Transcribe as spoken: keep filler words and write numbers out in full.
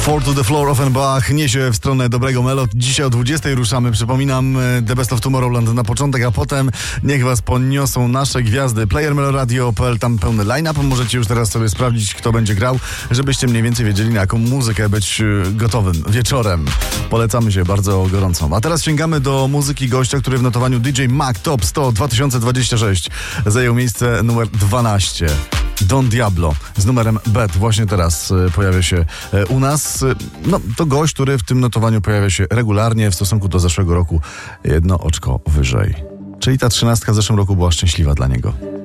Four to the Floor Offenbach niesie w stronę dobrego melod. Dzisiaj o dwudziestej ruszamy. Przypominam, The Best of Tomorrowland na początek, a potem niech was poniosą nasze gwiazdy. player meloradio kropka p l, tam pełny line-up. Możecie już teraz sobie sprawdzić, kto będzie grał, żebyście mniej więcej wiedzieli, na jaką muzykę być gotowym wieczorem. Polecamy się bardzo gorąco. A teraz sięgamy do muzyki gościa, który w notowaniu D J Mag Top sto dwa tysiące dwadzieścia sześć zajął miejsce numer dwanaście. Don Diablo z numerem Bet właśnie teraz pojawia się u nas. No, to gość, który w tym notowaniu pojawia się regularnie, w stosunku do zeszłego roku jedno oczko wyżej. Czyli ta trzynastka w zeszłym roku była szczęśliwa dla niego.